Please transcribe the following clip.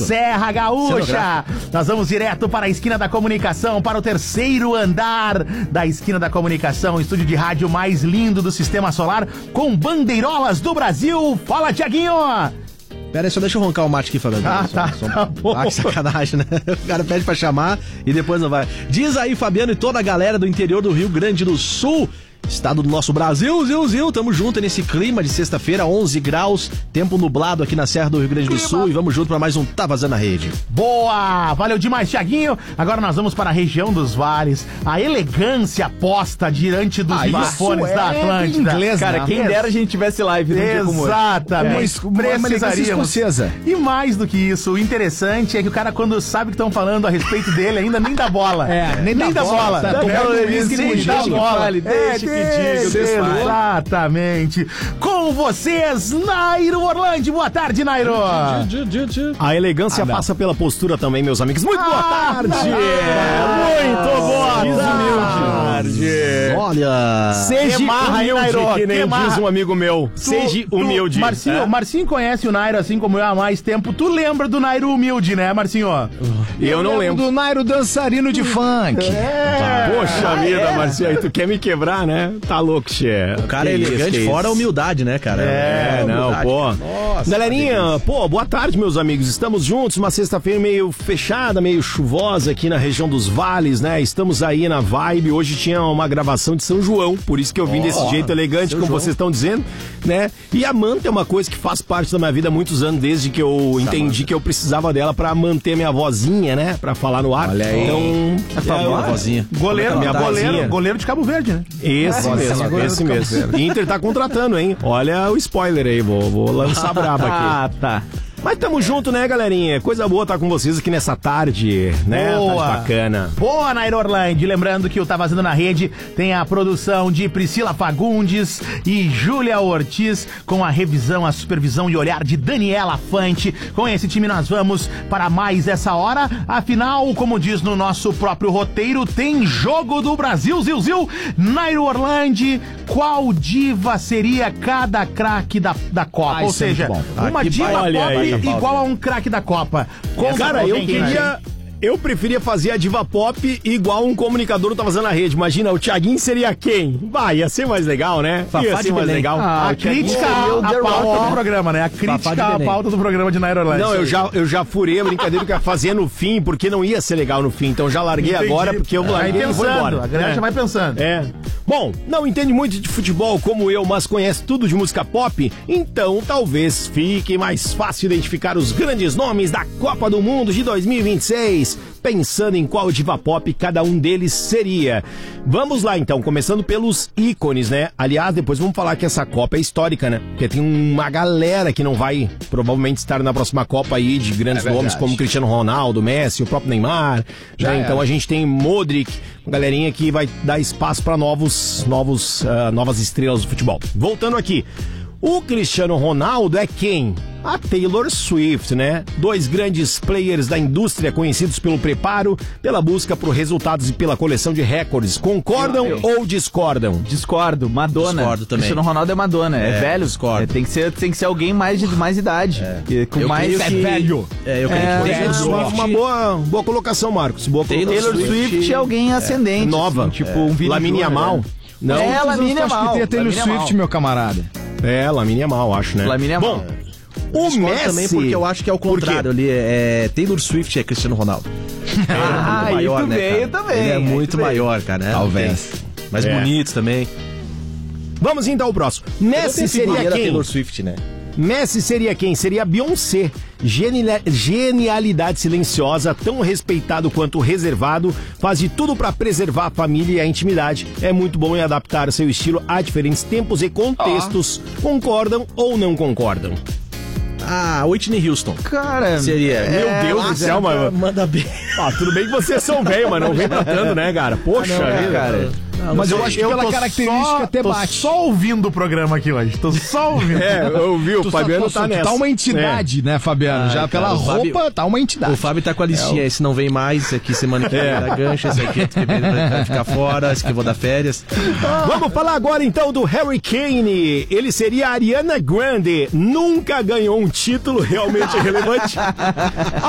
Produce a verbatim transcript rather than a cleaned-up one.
Serra Gaúcha. Nós vamos direto para a esquina da comunicação, para o terceiro andar da esquina da comunicação, o estúdio de rádio mais lindo do Sistema Solar, com bandeirolas do Brasil. Fala, Tiaguinho! Pera aí, só deixa eu roncar o mate aqui, Fabiano. Ah, só, tá, só... tá bom. Ah, que sacanagem, né? O cara pede pra chamar e depois não vai. Diz aí, Fabiano, e toda a galera do interior do Rio Grande do Sul, estado do nosso Brasil, Zil, Zil, tamo junto nesse clima de sexta-feira, onze graus, tempo nublado aqui na Serra do Rio Grande do Sul, e vamos junto pra mais um Tá Vazando a Rede. Boa! Valeu demais, Thiaguinho. Agora nós vamos para a região dos vales, a elegância posta diante dos Ah, microfones isso da é Atlântida. inglês, Cara, né? quem dera a gente tivesse live num dia como hoje. Exatamente. É, uma elegância Precisaríamos. escocesa. E mais do que isso, o interessante é que o cara, quando sabe que estão falando a respeito dele, ainda nem dá bola. É, nem dá dá bola, bola. tá É, tomando nem uísque com dá gelo. bola. Fale, deixa que diga, deixa, vocês falam. exatamente. Com vocês, Nairo Orlandi. Boa tarde, Nairo. A elegância Ah, não. passa pela postura também, meus amigos. Muito boa Ah, tarde! não. Muito boa tarde! Olha... Seja Quemarra aí, humilde, Nairo, que nem quemarra. diz um amigo meu. Seja Tu- humilde. Marcinho, É? Marcinho conhece o Nairo assim como eu há mais tempo. Tu lembra do Nairo humilde, né, Marcinho? Eu não lembro. Do Nairo dançarino de funk. É. Poxa vida, Marcinho, aí tu quer me quebrar, né? Tá louco, che. O cara é elegante, fora a humildade, né, cara? É, não, humildade. pô. Nossa, Galerinha, pô, boa tarde, meus amigos. Estamos juntos, uma sexta-feira meio fechada, meio chuvosa aqui na região dos vales, né? Estamos aí na vibe. Hoje tinha uma gravação de São João, por isso que eu vim desse jeito elegante, como vocês estão dizendo, né? E a manta é uma coisa que faz parte da minha vida há muitos anos, desde que eu entendi que eu precisava dela pra manter minha vozinha, né? Pra falar no ar. Olha aí. Então, A famosa vozinha. Goleiro, Minha goleiro, vozinha. goleiro de Cabo Verde, né? Esse Nossa, mesmo, agora esse do Cabo mesmo. Verde. Inter tá contratando, hein? Olha o spoiler aí, vou, vou lançar braba aqui. Ah, tá. Mas tamo junto, né, galerinha? Coisa boa estar com vocês aqui nessa tarde, né? Boa. Tarde bacana. Boa, Nairo Orlandi. Lembrando que o Tá Vazando na Rede tem a produção de Priscila Fagundes e Júlia Ortiz, com a revisão, a supervisão e olhar de Daniela Fante. Com esse time nós vamos para mais essa hora. Afinal, como diz no nosso próprio roteiro, tem Jogo do Brasil, Zil Zil. Nairo Orlandi, qual diva seria cada craque da, da Copa? Ah, Ou isso é seja, muito bom. uma Aqui diva vai- olha pop aí. igual a um craque da Copa. Conta Cara, pra eu gente, né? queria... Eu preferia fazer a diva pop igual um comunicador tá fazendo na rede. Imagina, o Thiaguinho seria quem? Vai, ia ser mais legal, né? Fafá ia de ser mais Belém. legal. Ah, A o Thiaguinho crítica seria o à The pauta Rock. do programa, né? A Fafá crítica de à Belém. pauta do programa de Nairo Orlandi. Não, eu já, eu já furei a brincadeira que eu ia fazer no fim, porque não ia ser legal no fim. Então já larguei Entendi. agora, porque eu Vai larguei e vou pensando, embora. a galera É. já vai pensando. É. Bom, não entende muito de futebol como eu, mas conhece tudo de música pop? Então talvez fique mais fácil identificar os grandes nomes da Copa do Mundo de dois mil e vinte e seis, pensando em qual diva pop cada um deles seria. Vamos lá então, começando pelos ícones, né? Aliás, depois vamos falar que essa Copa é histórica, né? Porque tem uma galera que não vai provavelmente estar na próxima Copa aí, de grandes É verdade. nomes como Cristiano Ronaldo, Messi, o próprio Neymar. Já Né? era. Então a gente tem Modric, uma galerinha que vai dar espaço para novos, novos, ah, novas estrelas do futebol. Voltando aqui, o Cristiano Ronaldo é quem? A Taylor Swift, né? Dois grandes players da indústria conhecidos pelo preparo, pela busca por resultados e pela coleção de recordes. Concordam Eu- ou discordam? Discordo, Madonna. Discordo também. Cristiano Ronaldo é Madonna, é, É, velho. discordo. É, tem, que ser, tem que ser alguém mais de mais idade. E Com Eu mais. creio que- velho. É, eu creio É, que é, Taylor Uma, Swift- uma boa, boa colocação, Marcos. Boa Taylor Taylor colocação. Swift, Swift é alguém ascendente. Nova. assim, tipo um Vini Lamine Júnior, Yamal. né? Não. É, Quantos Lamine anos tu acha Yamal, que tem a Taylor Lamine Swift, Yamal. meu camarada? É, Lamine Yamal, acho, né? Lamine Yamal. Bom, o Discordo Messi... também porque eu acho que é o Por quê? contrário ali. É, é Taylor Swift é Cristiano Ronaldo. Ah, Muito aí tu né, veio cara? também. Ele é aí muito tu veio. maior, cara. né? Talvez. Mais É. bonitos também. Vamos então ao próximo. Eu Messi tenho seria figurinha da quem? Taylor Swift, né? Messi seria quem? Seria Beyoncé. Genila- Genialidade silenciosa, tão respeitado quanto reservado, faz de tudo pra preservar a família e a intimidade. É muito bom em adaptar seu estilo a diferentes tempos e contextos. Concordam ou não concordam? Ah, Whitney Houston. Cara, Seria. Meu é, Deus do céu, mano. Manda bem. Ah, tudo bem que vocês são velho, mas não vem tratando, né, cara? Poxa, não, é, vida. cara. Mas eu acho que pela tô característica só, até tô bate. só ouvindo o programa aqui hoje. Tô só ouvindo. É, eu vi, o Tu Fabiano só- tá tu nessa. tá uma entidade, né, Fabiano? Ah, Já cara, pela o roupa, Fábio- tá uma entidade. O Fábio tá com a listinha. Esse não vem mais, esse aqui semana que vem É. da gancha, esse aqui que vem vai ficar fora, esse aqui eu vou dar férias. Vamos falar agora então do Harry Kane. Ele seria a Ariana Grande. Nunca ganhou um título realmente relevante.